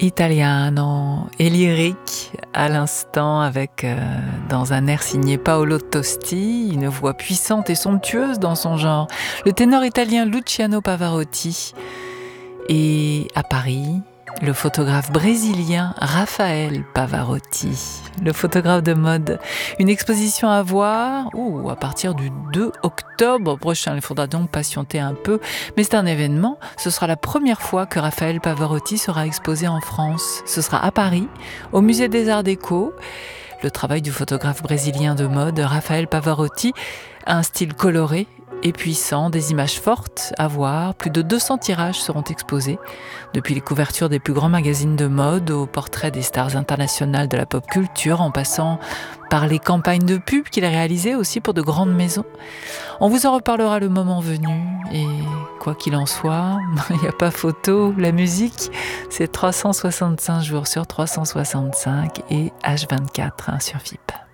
Italiano et lyrique à l'instant avec dans un air signé Paolo Tosti, une voix puissante et somptueuse dans son genre, le ténor italien Luciano Pavarotti, et à Paris, le photographe brésilien Rafael Pavarotti, le photographe de mode. Une exposition à voir à partir du 2 octobre prochain. Il faudra donc patienter un peu, mais c'est un événement. Ce sera la première fois que Rafael Pavarotti sera exposé en France. Ce sera à Paris, au Musée des Arts Déco. Le travail du photographe brésilien de mode Rafael Pavarotti a un style coloré et puissant, des images fortes à voir. Plus de 200 tirages seront exposés, depuis les couvertures des plus grands magazines de mode aux portraits des stars internationales de la pop culture, en passant par les campagnes de pub qu'il a réalisées aussi pour de grandes maisons. On vous en reparlera le moment venu, et quoi qu'il en soit, il n'y a pas photo. La musique, c'est 365 jours sur 365 et H24 sur FIP.